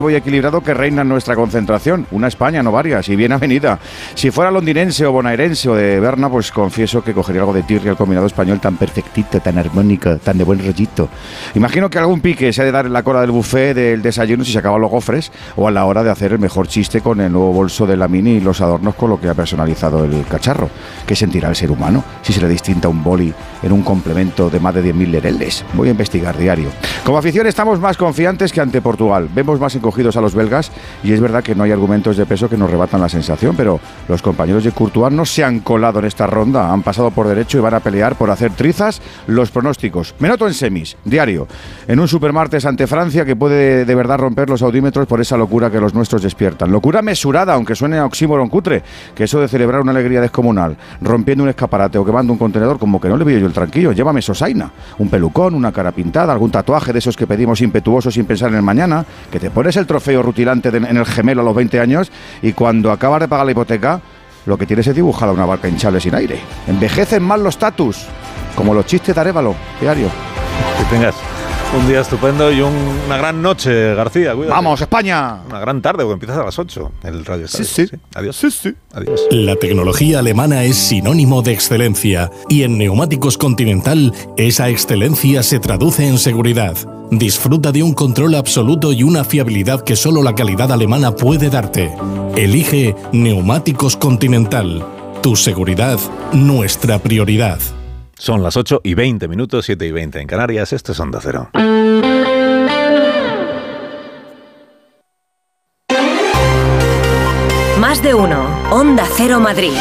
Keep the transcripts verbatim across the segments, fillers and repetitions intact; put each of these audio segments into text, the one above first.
y equilibrado que reina en nuestra concentración. Una España, no varias, y bien avenida. Si fuera londinense o bonaerense o de Berna, pues confieso que cogería algo de tirria al combinado español tan perfectito, tan armónico, tan de buen rollito. Imagino que algún pique se ha de dar en la cola del buffet del desayuno si se acaban los gofres, o a la hora de hacer el mejor chiste con el nuevo bolso de la Mini y los adornos con lo que ha personalizado el cacharro. ¿Qué sentirá el ser humano si se le distinta un boli en un complemento de más de diez mil lereles? Voy a investigar diario. Como afición estamos más confiantes que ante Portugal. Vemos más encogidos a los belgas y es verdad que no hay argumentos de peso que nos rebatan la sensación, pero los compañeros de Courtois no se han colado en esta ronda, han pasado por derecho y van a pelear por hacer trizas los pronósticos. Me noto en semis, diario, en un supermartes ante Francia que puede de verdad romper los audímetros por esa locura que los nuestros despiertan. Locura mesurada, aunque suene a oxímoron cutre, que eso de celebrar una alegría descomunal, rompiendo un escaparate o quemando un contenedor, como que no le veo yo el tranquillo. Llévame sosaina, un pelucón, una cara pintada, algún tatuaje de esos que pedimos impetuosos sin pensar en el mañana, que te pones el trofeo rutilante de, en el gemelo a los veinte años y cuando acabas de pagar la hipoteca lo que tienes es dibujada una barca hinchable sin aire. Envejecen mal los tatus, como los chistes de Arévalo, diario. Que tengas un día estupendo y un, una gran noche, García. Cuídate. ¡Vamos, España! Una gran tarde, porque empiezas a las ocho. El Radio Sí, sí. sí. Adiós. Sí, sí. Adiós. La tecnología alemana es sinónimo de excelencia y en Neumáticos Continental esa excelencia se traduce en seguridad. Disfruta de un control absoluto y una fiabilidad que solo la calidad alemana puede darte. Elige Neumáticos Continental. Tu seguridad, nuestra prioridad. Son las ocho y veinte minutos, siete y veinte en Canarias. Esto es Onda Cero. Más de uno. Onda Cero Madrid.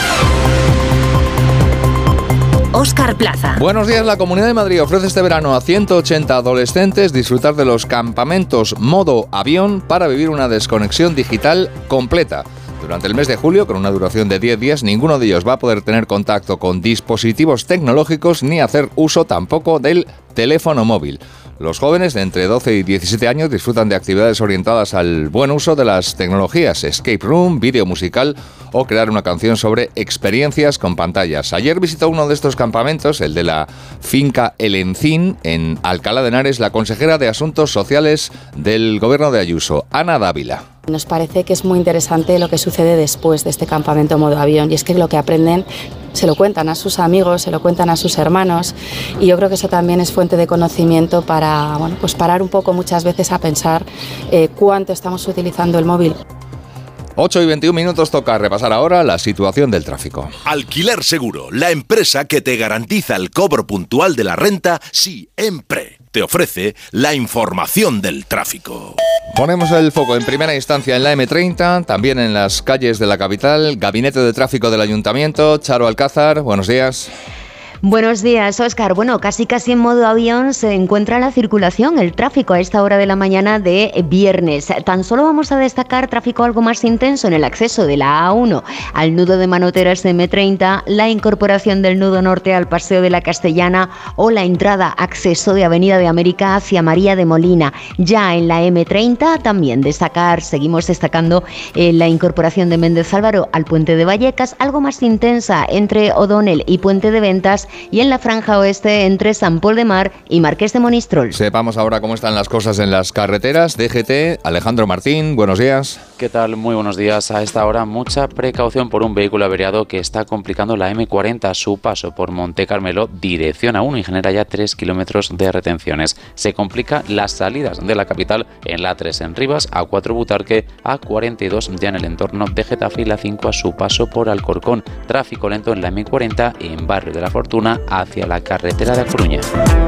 Óscar Plaza. Buenos días. La Comunidad de Madrid ofrece este verano a ciento ochenta adolescentes disfrutar de los campamentos modo avión para vivir una desconexión digital completa. Durante el mes de julio, con una duración de diez días, ninguno de ellos va a poder tener contacto con dispositivos tecnológicos ni hacer uso tampoco del teléfono móvil. Los jóvenes de entre doce y diecisiete años disfrutan de actividades orientadas al buen uso de las tecnologías, escape room, vídeo musical o crear una canción sobre experiencias con pantallas. Ayer visitó uno de estos campamentos, el de la finca El Encín, en Alcalá de Henares, la consejera de Asuntos Sociales del Gobierno de Ayuso, Ana Dávila. Nos parece que es muy interesante lo que sucede después de este campamento modo avión, y es que lo que aprenden se lo cuentan a sus amigos, se lo cuentan a sus hermanos, y yo creo que eso también es fuente de conocimiento para, bueno, pues parar un poco muchas veces a pensar eh, cuánto estamos utilizando el móvil. ocho y veintiún minutos, toca repasar ahora la situación del tráfico. Alquiler Seguro, la empresa que te garantiza el cobro puntual de la renta siempre. Te ofrece la información del tráfico. Ponemos el foco en primera instancia en la eme treinta, también en las calles de la capital. Gabinete de Tráfico del Ayuntamiento, Charo Alcázar, buenos días. Buenos días, Óscar. Bueno, casi casi en modo avión se encuentra la circulación, el tráfico a esta hora de la mañana de viernes. Tan solo vamos a destacar tráfico algo más intenso en el acceso de la A uno al nudo de Manoteras de eme treinta, la incorporación del nudo norte al Paseo de la Castellana o la entrada acceso de Avenida de América hacia María de Molina. Ya en la eme treinta también destacar, seguimos destacando eh, la incorporación de Méndez Álvaro al Puente de Vallecas, algo más intensa entre O'Donnell y Puente de Ventas, y en la franja oeste entre San Pol de Mar y Marqués de Monistrol. Sepamos ahora cómo están las cosas en las carreteras. D G T, Alejandro Martín, buenos días. ¿Qué tal? Muy buenos días. A esta hora mucha precaución por un vehículo averiado que está complicando la eme cuarenta, su paso por Monte Carmelo, dirección A uno, y genera ya tres kilómetros de retenciones. Se complica las salidas de la capital en la A tres en Rivas, A cuatro Butarque, A cuarenta y dos ya en el entorno de Getafe y la cinco a su paso por Alcorcón. Tráfico lento en la eme cuarenta en Barrio de la Fortuna hacia la carretera de A Coruña.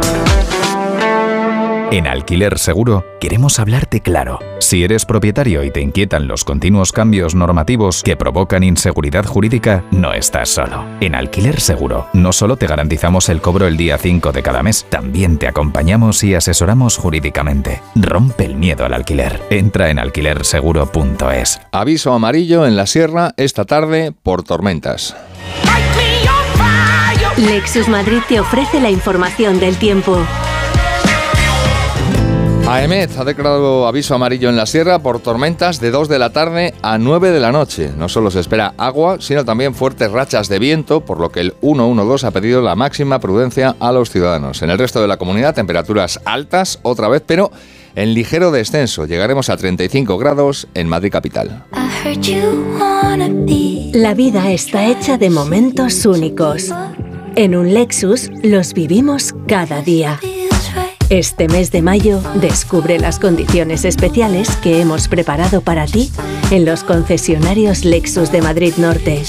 En Alquiler Seguro queremos hablarte claro. Si eres propietario y te inquietan los continuos cambios normativos que provocan inseguridad jurídica, no estás solo. En Alquiler Seguro no solo te garantizamos el cobro el día cinco de cada mes, también te acompañamos y asesoramos jurídicamente. Rompe el miedo al alquiler. Entra en alquiler seguro punto es. Aviso amarillo en la sierra esta tarde por tormentas. Lexus Madrid te ofrece la información del tiempo. AEMET ha declarado aviso amarillo en la sierra por tormentas de dos de la tarde a nueve de la noche. No solo se espera agua, sino también fuertes rachas de viento, por lo que el ciento doce ha pedido la máxima prudencia a los ciudadanos. En el resto de la comunidad, temperaturas altas otra vez, pero en ligero descenso. Llegaremos a treinta y cinco grados en Madrid capital. La vida está hecha de momentos únicos. En un Lexus los vivimos cada día. Este mes de mayo, descubre las condiciones especiales que hemos preparado para ti en los concesionarios Lexus de Madrid Norte.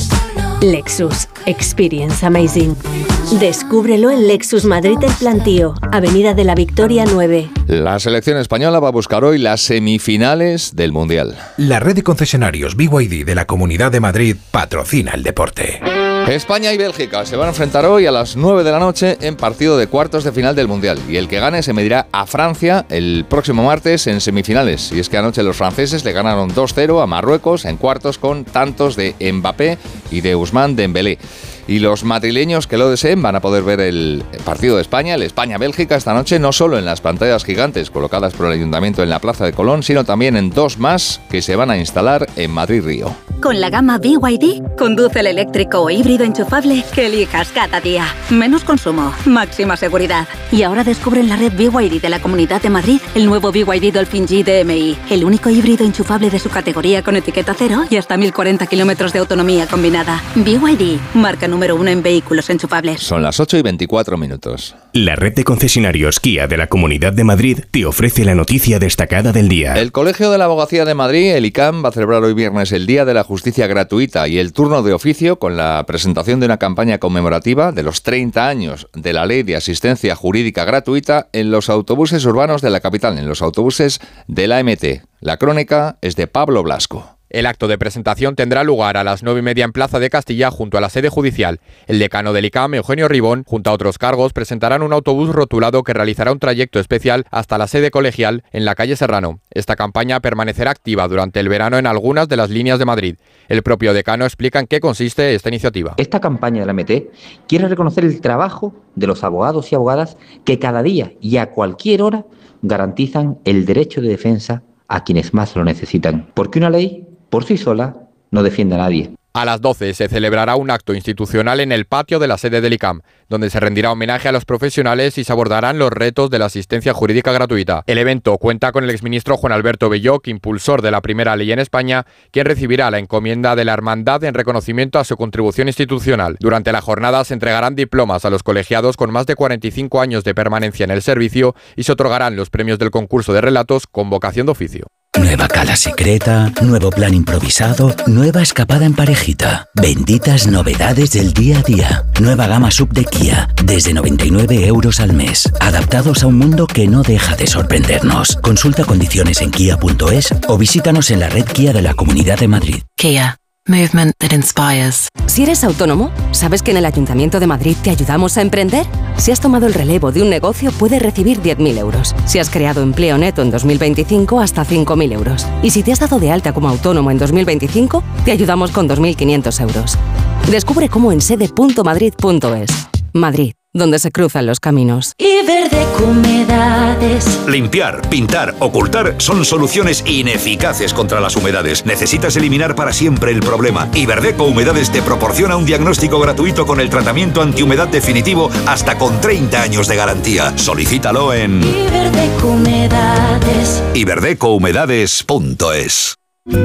Lexus. Experience Amazing. Descúbrelo en Lexus Madrid El Plantío, Avenida de la Victoria nueve. La selección española va a buscar hoy las semifinales del Mundial. La red de concesionarios B Y D de la Comunidad de Madrid patrocina el deporte. España y Bélgica se van a enfrentar hoy a las nueve de la noche en partido de cuartos de final del Mundial. Y el que gane se medirá a Francia el próximo martes en semifinales. Y es que anoche los franceses le ganaron dos cero a Marruecos en cuartos con tantos de Mbappé y de Ousmane Dembélé. Y los madrileños que lo deseen van a poder ver el partido de España, el España-Bélgica, esta noche, no solo en las pantallas gigantes colocadas por el Ayuntamiento en la Plaza de Colón, sino también en dos más que se van a instalar en Madrid-Río. Con la gama B Y D, conduce el eléctrico o híbrido enchufable que elijas cada día. Menos consumo, máxima seguridad. Y ahora descubre en la red B Y D de la Comunidad de Madrid el nuevo B Y D Dolphin G D M I, el único híbrido enchufable de su categoría con etiqueta cero y hasta mil cuarenta kilómetros de autonomía combinada. B Y D, marca número uno en vehículos enchufables. Son las ocho y veinticuatro minutos. La red de concesionarios Kia de la Comunidad de Madrid te ofrece la noticia destacada del día. El Colegio de la Abogacía de Madrid, el I C A M, va a celebrar hoy viernes el Día de la Justicia Gratuita y el turno de oficio con la presentación de una campaña conmemorativa de los treinta años de la Ley de Asistencia Jurídica Gratuita en los autobuses urbanos de la capital, en los autobuses de la A M T. La crónica es de Pablo Blasco. El acto de presentación tendrá lugar a las nueve y media en Plaza de Castilla, junto a la sede judicial. El decano del I C A M, Eugenio Ribón, junto a otros cargos, presentarán un autobús rotulado que realizará un trayecto especial hasta la sede colegial en la calle Serrano. Esta campaña permanecerá activa durante el verano en algunas de las líneas de Madrid. El propio decano explica en qué consiste esta iniciativa. Esta campaña de la A M T quiere reconocer el trabajo de los abogados y abogadas que cada día y a cualquier hora garantizan el derecho de defensa a quienes más lo necesitan. Porque una ley por sí sola no defiende a nadie. A las doce se celebrará un acto institucional en el patio de la sede del I C A M, donde se rendirá homenaje a los profesionales y se abordarán los retos de la asistencia jurídica gratuita. El evento cuenta con el exministro Juan Alberto Belloc, impulsor de la primera ley en España, quien recibirá la encomienda de la Hermandad en reconocimiento a su contribución institucional. Durante la jornada se entregarán diplomas a los colegiados con más de cuarenta y cinco años de permanencia en el servicio y se otorgarán los premios del concurso de relatos con vocación de oficio. Nueva cala secreta, nuevo plan improvisado, nueva escapada en parejita. Benditas novedades del día a día. Nueva gama sub de Kia, desde noventa y nueve euros al mes. Adaptados a un mundo que no deja de sorprendernos. Consulta condiciones en kia punto es o visítanos en la red Kia de la Comunidad de Madrid. Kia. Movement that inspires. Si eres autónomo, ¿sabes que en el Ayuntamiento de Madrid te ayudamos a emprender? Si has tomado el relevo de un negocio, puedes recibir diez mil euros. Si has creado empleo neto en dos mil veinticinco, hasta cinco mil euros. Y si te has dado de alta como autónomo en dos mil veinticinco, te ayudamos con dos mil quinientos euros. Descubre cómo en sede punto madrid punto es. Madrid, donde se cruzan los caminos. Iberdeco Humedades. Limpiar, pintar, ocultar son soluciones ineficaces contra las humedades. Necesitas eliminar para siempre el problema. Iberdeco Humedades te proporciona un diagnóstico gratuito con el tratamiento antihumedad definitivo hasta con treinta años de garantía. Solicítalo en Iberdeco Humedades. iberdeco humedades punto es.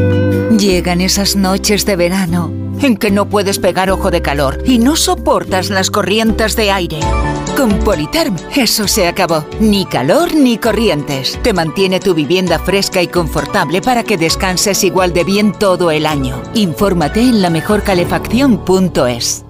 Llegan esas noches de verano en que no puedes pegar ojo de calor y no soportas las corrientes de aire. Con Politerm eso se acabó. Ni calor ni corrientes. Te mantiene tu vivienda fresca y confortable para que descanses igual de bien todo el año. Infórmate en la mejor calefacción punto es.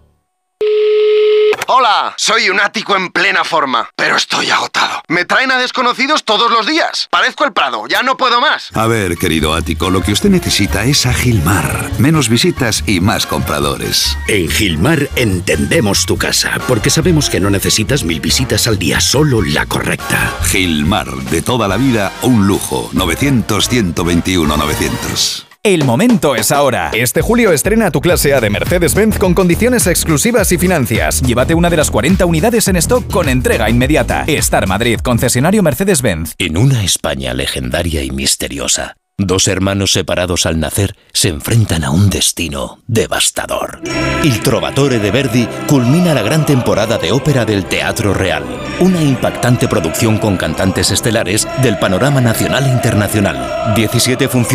Hola, soy un ático en plena forma, pero estoy agotado. Me traen a desconocidos todos los días. Parezco el Prado, ya no puedo más. A ver, querido ático, lo que usted necesita es a Gilmar. Menos visitas y más compradores. En Gilmar entendemos tu casa, porque sabemos que no necesitas mil visitas al día, solo la correcta. Gilmar, de toda la vida, un lujo. novecientos, ciento veintiuno, novecientos. El momento es ahora. Este julio estrena tu clase A de Mercedes-Benz con condiciones exclusivas y financias. Llévate una de las cuarenta unidades en stock con entrega inmediata. Star Madrid, concesionario Mercedes-Benz. En una España legendaria y misteriosa, Dos hermanos separados al nacer se enfrentan a un destino devastador. Il Trovatore de Verdi culmina la gran temporada de ópera del Teatro Real, una impactante producción con cantantes estelares del panorama nacional e internacional. diecisiete funciones